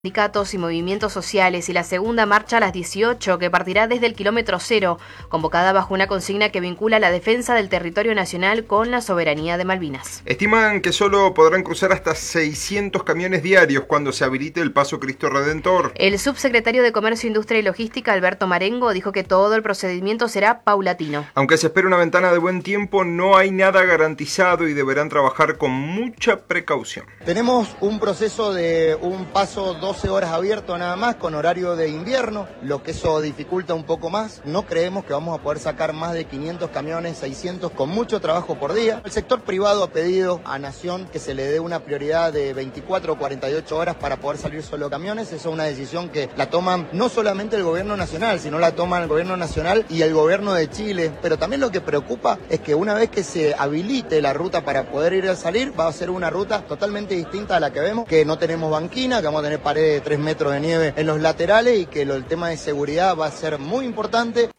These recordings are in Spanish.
Sindicatos y movimientos sociales y la segunda marcha a las 18, que partirá desde el kilómetro cero, convocada bajo una consigna que vincula la defensa del territorio nacional con la soberanía de Malvinas. Estiman que solo podrán cruzar hasta 600 camiones diarios cuando se habilite el Paso Cristo Redentor. El subsecretario de Comercio, Industria y Logística, Alberto Marengo, dijo que todo el procedimiento será paulatino. Aunque se espera una ventana de buen tiempo, no hay nada garantizado y deberán trabajar con mucha precaución. Tenemos un proceso de un paso 12 horas abierto nada más, con horario de invierno, lo que eso dificulta un poco más. No creemos que vamos a poder sacar más de 500 camiones, 600, con mucho trabajo por día. El sector privado ha pedido a Nación que se le dé una prioridad de 24 o 48 horas para poder salir solo camiones. Esa es una decisión que la toman no solamente el gobierno nacional, sino la toman el gobierno nacional y el gobierno de Chile. Pero también lo que preocupa es que una vez que se habilite la ruta para poder ir a salir, va a ser una ruta totalmente distinta a la que vemos, que no tenemos banquina, que vamos a tener paredes de 3 metros de nieve en los laterales y que el tema de seguridad va a ser muy importante.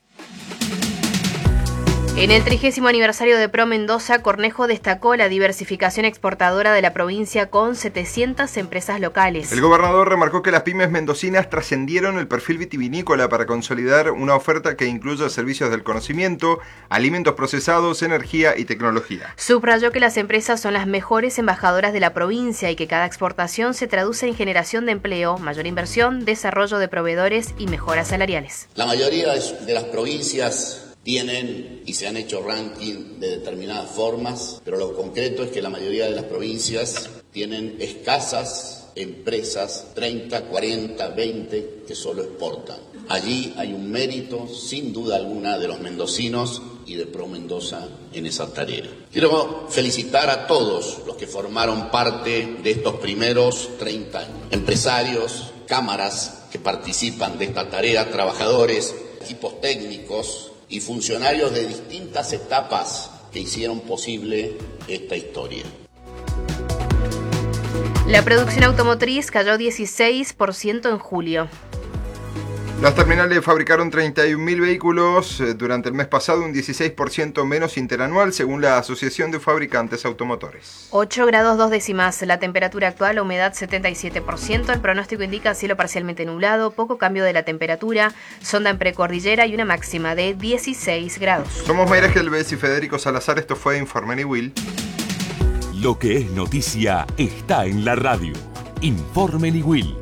En el 30º aniversario de Pro Mendoza, Cornejo destacó la diversificación exportadora de la provincia con 700 empresas locales. El gobernador remarcó que las pymes mendocinas trascendieron el perfil vitivinícola para consolidar una oferta que incluya servicios del conocimiento, alimentos procesados, energía y tecnología. Subrayó que las empresas son las mejores embajadoras de la provincia y que cada exportación se traduce en generación de empleo, mayor inversión, desarrollo de proveedores y mejoras salariales. La mayoría de las provincias tienen y se han hecho ranking de determinadas formas, pero lo concreto es que la mayoría de las provincias tienen escasas empresas, 30, 40, 20, que solo exportan. Allí hay un mérito, sin duda alguna, de los mendocinos y de Pro Mendoza en esa tarea. Quiero felicitar a todos los que formaron parte de estos primeros 30 años. Empresarios, cámaras que participan de esta tarea, trabajadores, equipos técnicos y funcionarios de distintas etapas que hicieron posible esta historia. La producción automotriz cayó 16% en julio. Las terminales fabricaron 31.000 vehículos durante el mes pasado, un 16% menos interanual, según la Asociación de Fabricantes Automotores. 8 grados 2 décimas, la temperatura actual, humedad 77%, el pronóstico indica cielo parcialmente nublado, poco cambio de la temperatura, sonda en precordillera y una máxima de 16 grados. Somos Mayra Gelbes y Federico Salazar, esto fue Informe Will. Lo que es noticia está en la radio. Informe Will.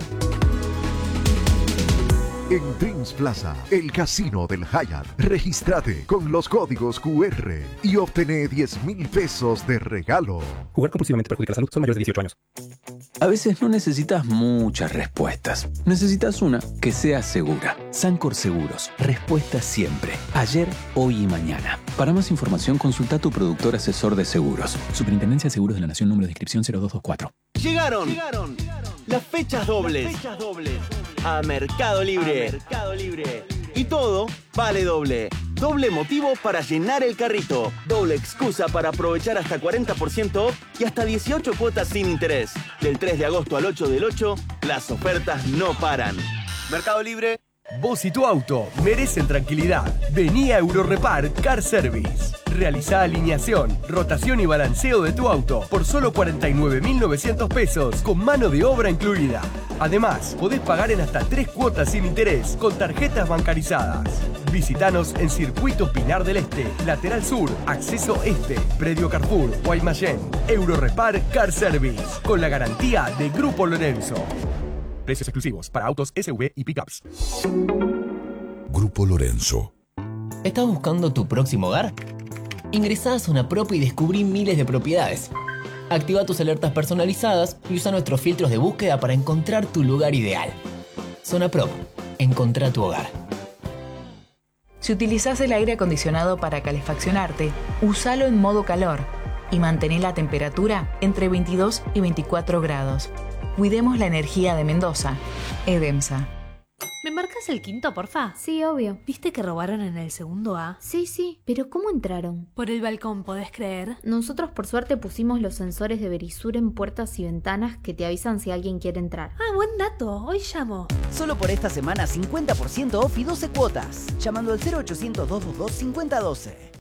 En Dreams Plaza, el casino del Hyatt. Regístrate con los códigos QR y obtené 10.000 pesos de regalo. Jugar compulsivamente perjudica la salud. Son mayores de 18 años. A veces no necesitas muchas respuestas. Necesitas una que sea segura. Sancor Seguros. Respuesta siempre. Ayer, hoy y mañana. Para más información, consulta a tu productor asesor de seguros. Superintendencia de Seguros de la Nación, número de inscripción 0224. Llegaron las fechas dobles a Mercado Libre. Y todo vale doble. Doble motivo para llenar el carrito. Doble excusa para aprovechar hasta 40% off y hasta 18 cuotas sin interés. Del 3 de agosto al 8 del 8, las ofertas no paran. Mercado Libre. Vos y tu auto merecen tranquilidad. Vení a Eurorepar Car Service. Realizá alineación, rotación y balanceo de tu auto por solo 49.900 pesos con mano de obra incluida. Además, podés pagar en hasta 3 cuotas sin interés con tarjetas bancarizadas. Visítanos en Circuito Pinar del Este, Lateral Sur, Acceso Este, Predio Carrefour, Guaymallén. Eurorepar Car Service, con la garantía de Grupo Lorenzo. Precios exclusivos para autos SUV y pickups. Grupo Lorenzo. ¿Estás buscando tu próximo hogar? Ingresá a Zona Prop y descubrí miles de propiedades. Activa tus alertas personalizadas y usa nuestros filtros de búsqueda para encontrar tu lugar ideal. Zona Prop. Encontrá tu hogar. Si utilizás el aire acondicionado para calefaccionarte, usalo en modo calor y mantén la temperatura entre 22 y 24 grados. Cuidemos la energía de Mendoza. EDEMSA. ¿Me marcas el quinto, porfa? Sí, obvio. ¿Viste que robaron en el segundo A? Sí, pero ¿cómo entraron? Por el balcón, ¿podés creer? Nosotros por suerte pusimos los sensores de Verisur en puertas y ventanas que te avisan si alguien quiere entrar. Ah, buen dato. Hoy llamo. Solo por esta semana 50% off y 12 cuotas. Llamando al 0800 222 5012.